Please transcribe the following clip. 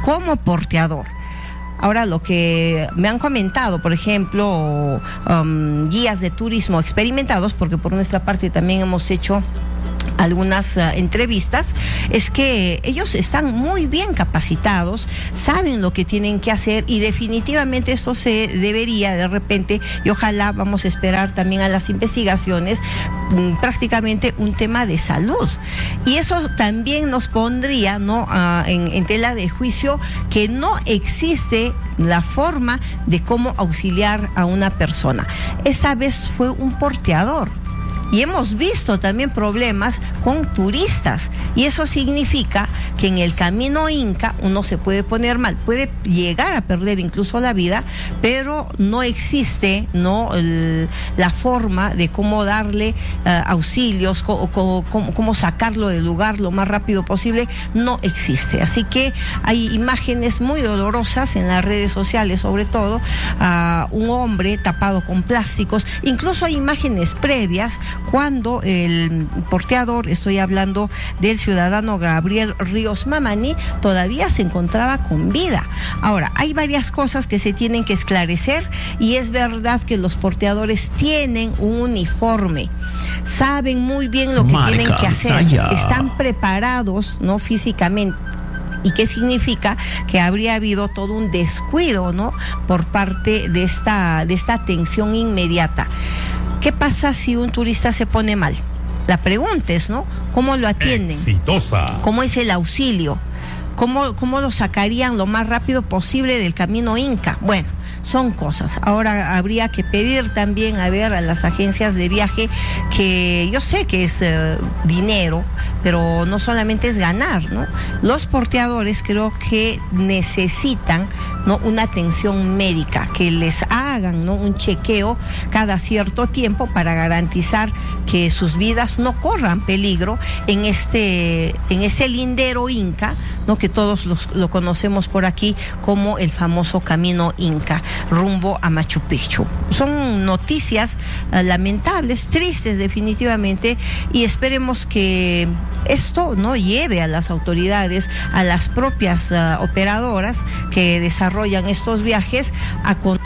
como porteador. Ahora, lo que me han comentado, por ejemplo, guías de turismo experimentados, porque por nuestra parte también hemos hecho algunas entrevistas, es que ellos están muy bien capacitados, saben lo que tienen que hacer, y definitivamente esto se debería de repente, y ojalá vamos a esperar también a las investigaciones, prácticamente un tema de salud, y eso también nos pondría, ¿no?, en tela de juicio que no existe la forma de cómo auxiliar a una persona. Esa vez fue un porteador. Y hemos visto también problemas con turistas, y eso significa que en el camino Inca uno se puede poner mal, puede llegar a perder incluso la vida, pero no existe, ¿no?, la forma de cómo darle auxilios, cómo sacarlo del lugar lo más rápido posible, no existe. Así que hay imágenes muy dolorosas en las redes sociales, sobre todo un hombre tapado con plásticos, incluso hay imágenes previas cuando el porteador, estoy hablando del ciudadano Gabriel Ríos Mamani, todavía se encontraba con vida. Ahora, hay varias cosas que se tienen que esclarecer, y es verdad que los porteadores tienen un uniforme, saben muy bien lo que tienen que hacer, están preparados, ¿no?, físicamente. ¿Y qué significa? Que habría habido todo un descuido, ¿no?, por parte de esta atención inmediata. ¿Qué pasa si un turista se pone mal? La pregunta es, ¿no?, ¿cómo lo atienden? Exitosa. ¿Cómo es el auxilio? ¿Cómo lo sacarían lo más rápido posible del camino Inca? Bueno, son cosas. Ahora habría que pedir también a las agencias de viaje, que yo sé que es dinero, pero no solamente es ganar, ¿no? Los porteadores creo que necesitan, ¿no?, una atención médica, que les hagan, ¿no?, un chequeo cada cierto tiempo para garantizar que sus vidas no corran peligro en este lindero Inca, ¿no?, que todos lo conocemos por aquí como el famoso camino Inca, rumbo a Machu Picchu. Son noticias lamentables, tristes definitivamente, y esperemos que esto no lleve a las autoridades, a las propias operadoras que desarrollan estos viajes, a